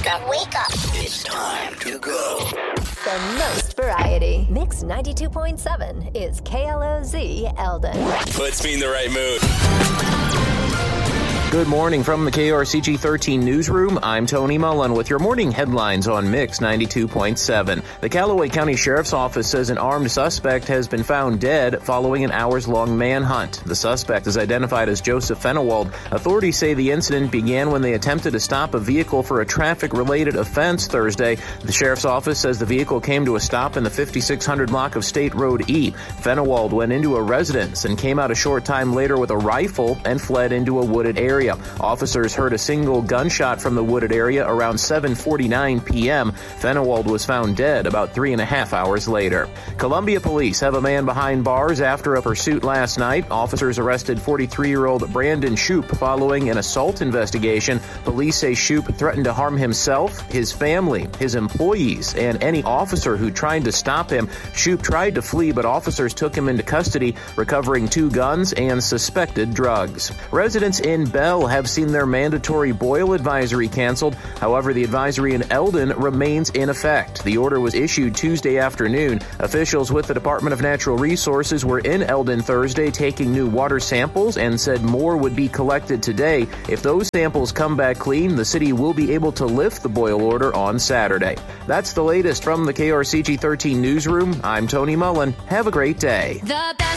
up. Wake up. It's time to go. The most variety. Mix 92.7 is KLOZ Eldon. Puts me in the right mood. Good morning from the KRCG 13 newsroom. I'm Tony Mullen with your morning headlines on Mix 92.7. The Callaway County Sheriff's Office says an armed suspect has been found dead following an hours-long manhunt. The suspect is identified as Joseph Fennewald. Authorities say the incident began when they attempted to stop a vehicle for a traffic-related offense Thursday. The Sheriff's Office says the vehicle came to a stop in the 5600 block of State Road E. Fennewald went into a residence and came out a short time later with a rifle and fled into a wooded area. Officers heard a single gunshot from the wooded area around 7:49 p.m. Fennewald was found dead about 3.5 hours later. Columbia police have a man behind bars after a pursuit last night. Officers arrested 43-year-old Brandon Shoup following an assault investigation. Police say Shoup threatened to harm himself, his family, his employees, and any officer who tried to stop him. Shoup tried to flee, but officers took him into custody, recovering 2 guns and suspected drugs. Residents in Bell have seen their mandatory boil advisory canceled. However, the advisory in Eldon remains in effect. The order was issued Tuesday afternoon. Officials with the Department of Natural Resources were in Eldon Thursday taking new water samples and said more would be collected today. If those samples come back clean, the city will be able to lift the boil order on Saturday. That's the latest from the KRCG 13 newsroom. I'm Tony Mullen. Have a great day. The